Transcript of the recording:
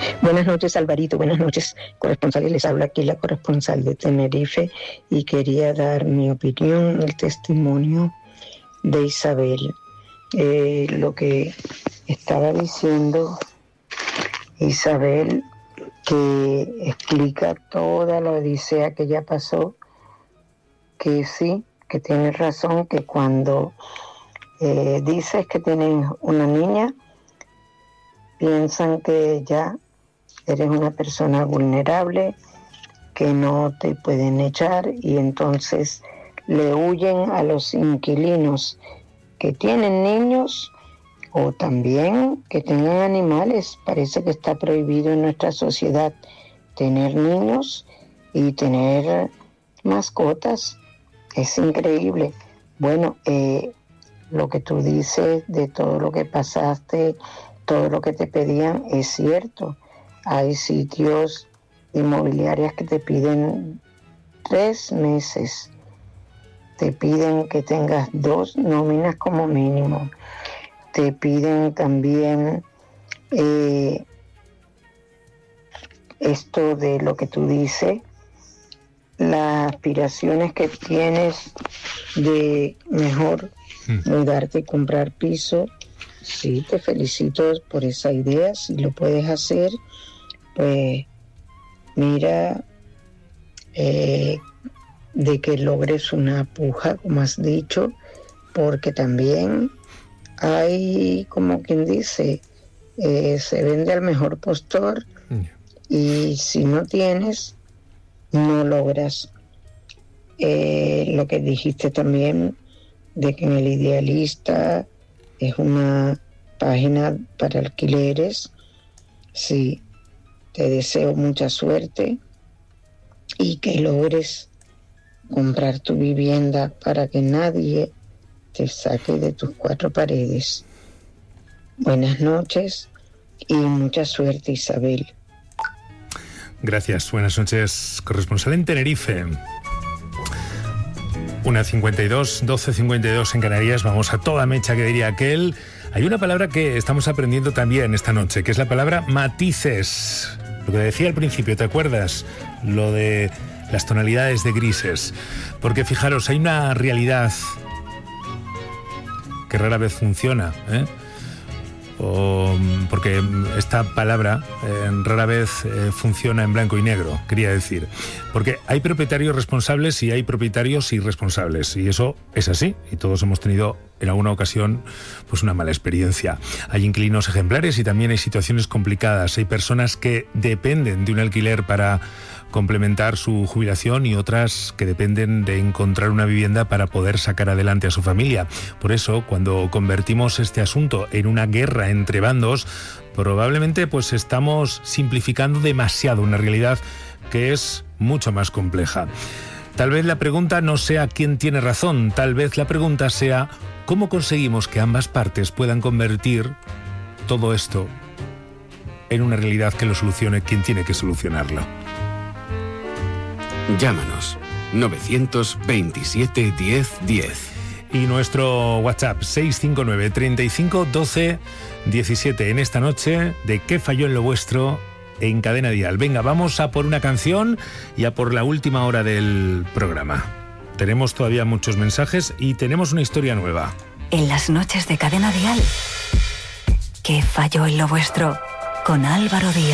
Buenas noches, Alvarito. Buenas noches, corresponsales. Les habla aquí la corresponsal de Tenerife y quería dar mi opinión, el testimonio de Isabel. Lo que estaba diciendo Isabel, que explica toda la odisea que ya pasó, que sí, que tienes razón, que cuando dices que tienes una niña, piensan que ya eres una persona vulnerable, que no te pueden echar, y entonces le huyen a los inquilinos que tienen niños o también que tengan animales. Parece que está prohibido en nuestra sociedad tener niños y tener mascotas. Es increíble. Bueno, lo que tú dices de todo lo que pasaste, todo lo que te pedían, es cierto. Hay sitios inmobiliarias que te piden 3 meses. Te piden que tengas 2 nóminas como mínimo. Te piden también esto de lo que tú dices, las aspiraciones que tienes de mejor mudarte y comprar piso. Sí, te felicito por esa idea. Si lo puedes hacer, pues mira, de que logres una puja, como has dicho, porque también hay, como quien dice, se vende al mejor postor, y si no tienes, no logras. Lo que dijiste también de que en El Idealista es una página para alquileres. Sí, te deseo mucha suerte y que logres comprar tu vivienda para que nadie te saque de tus 4 paredes. Buenas noches y mucha suerte, Isabel. Gracias, buenas noches, corresponsal en Tenerife. 1:52, 12:52 en Canarias. Vamos a toda mecha, que diría aquel. Hay una palabra que estamos aprendiendo también esta noche, que es la palabra matices. Lo que decía al principio, ¿te acuerdas? Lo de las tonalidades de grises. Porque fijaros, hay una realidad que rara vez funciona, porque esta palabra rara vez funciona en blanco y negro, quería decir, porque hay propietarios responsables y hay propietarios irresponsables, y eso es así, y todos hemos tenido en alguna ocasión pues una mala experiencia. Hay inquilinos ejemplares y también hay situaciones complicadas. Hay personas que dependen de un alquiler para complementar su jubilación y otras que dependen de encontrar una vivienda para poder sacar adelante a su familia. Por eso, cuando convertimos este asunto en una guerra entre bandos, probablemente pues estamos simplificando demasiado una realidad que es mucho más compleja. Tal vez la pregunta no sea quién tiene razón, tal vez la pregunta sea cómo conseguimos que ambas partes puedan convertir todo esto en una realidad que lo solucione quien tiene que solucionarlo. Llámanos 927 10 10. Y nuestro WhatsApp 659 35 12 17. En esta noche de ¿Qué falló en lo vuestro? En Cadena Dial. Venga, vamos a por una canción y a por la última hora del programa. Tenemos todavía muchos mensajes y tenemos una historia nueva. En las noches de Cadena Dial, ¿Qué falló en lo vuestro? Con Álvaro Díaz.